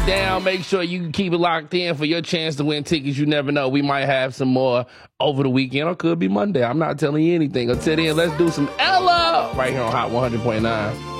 down. Make sure you keep it locked in for your chance to win tickets. You never know. We might have some more over the weekend, or could be Monday. I'm not telling you anything. Until then, let's do some Ella right here on Hot 100.9.